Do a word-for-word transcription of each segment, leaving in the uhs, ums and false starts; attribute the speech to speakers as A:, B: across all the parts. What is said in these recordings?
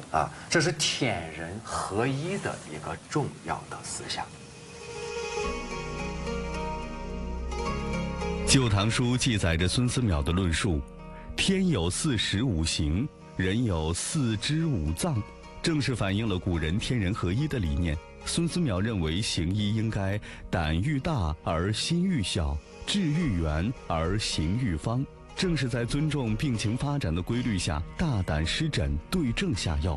A: 啊，这是天人合一的一个重要的思想。
B: 《旧唐书》记载着孙思邈的论述：天有四时五行，人有四肢五脏，正是反映了古人天人合一的理念。孙思邈认为行医应该胆欲大而心欲小，志欲圆而行欲方，正是在尊重病情发展的规律下，大胆施诊，对症下药。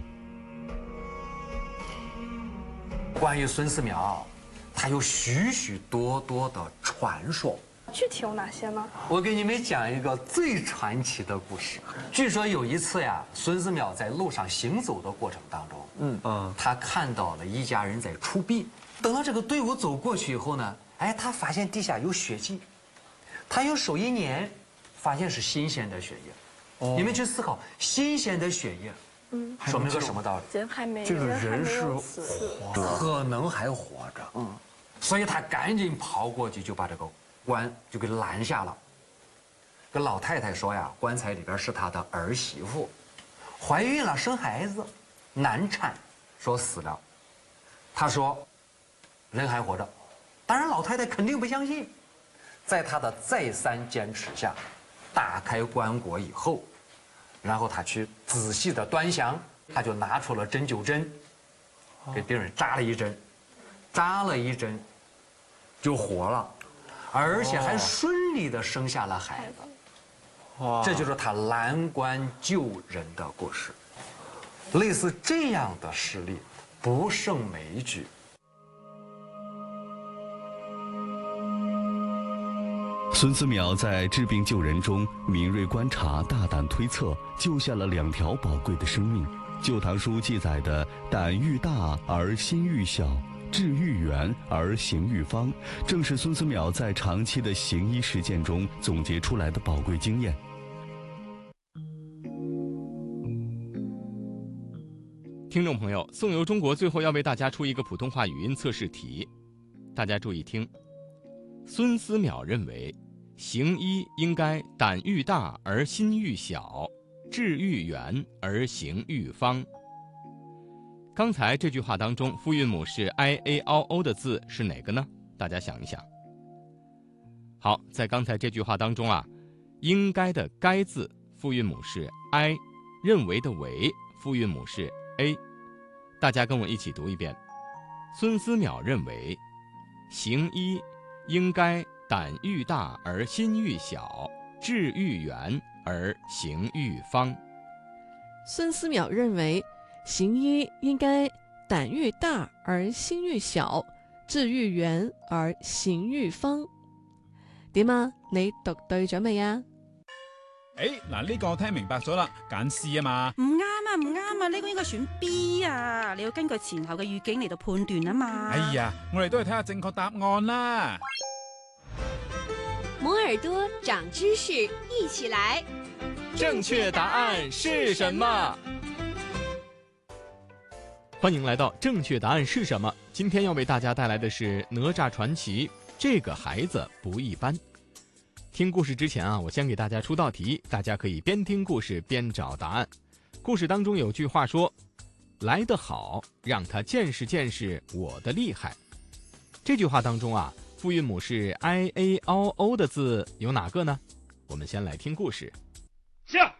A: 关于孙思邈，他有许许多多的传说。
C: 具体有哪些呢？
A: 我给你们讲一个最传奇的故事。据说有一次呀，孙思邈在路上行走的过程当中，嗯嗯，他看到了一家人在出殡。等到这个队伍走过去以后呢，哎，他发现地下有血迹，他用手一捻，发现是新鲜的血液。哦，你们去思考，新鲜的血液，嗯，说明个什么道理？
C: 人还没，
A: 这个人是
C: 活
A: 着，可能还活着。嗯，所以他赶紧跑过去，就把这个棺就给拦下了。跟老太太说呀，棺材里边是她的儿媳妇，怀孕了，生孩子，难产，说死了。他说，人还活着。当然，老太太肯定不相信。在他的再三坚持下，打开棺椁以后，然后他去仔细的端详，他就拿出了针灸针，给病人扎了一针，扎了一针，就活了。而且还顺利的生下了孩子，哇！这就是他拦棺救人的故事。类似这样的事例不胜枚举。
B: 孙思邈在治病救人中敏锐观察，大胆推测，救下了两条宝贵的生命。《旧唐书》记载的胆欲大而心欲小，志欲圆而行欲方，正是孙思邈在长期的行医实践中总结出来的宝贵经验。
D: 听众朋友，宋游中国最后要为大家出一个普通话语音测试题，大家注意听。孙思邈认为，行医应该胆欲大而心欲小，志欲圆而行欲方。刚才这句话当中，复韵母是 i a o o 的字是哪个呢？大家想一想。好，在刚才这句话当中啊，应该的该字复韵母是 i， 认为的为复韵母是 a。大家跟我一起读一遍。孙思邈认为，行医应该胆欲大而心欲小，志欲圆而行欲方。
E: 孙思邈認為行醫應該膽欲大而心欲小，志欲圓而行欲方。點啊？你讀對咗未啊？
F: 誒，嗱呢個我聽明白咗啦，揀 C 啊嘛。
G: 唔啱啊，唔啱啊，呢個應該選 B 啊，你要根據前後嘅語境嚟到判斷啊嘛。
F: 哎呀，我哋都係睇下正確答案啦。
H: 摩耳朵長知識，一起來。
D: 正確答案是什麼？歡迎來到正確答案是什麼？今天要為大家帶來的是哪吒傳奇，這個孩子不一般。聽故事之前啊，我先給大家出道題，大家可以邊聽故事邊找答案。故事當中有句話說，來得好，讓他見識見識我的厲害。這句話當中啊，復韻母是 i a o o 的字有哪個呢？我們先來聽故事。
I: 下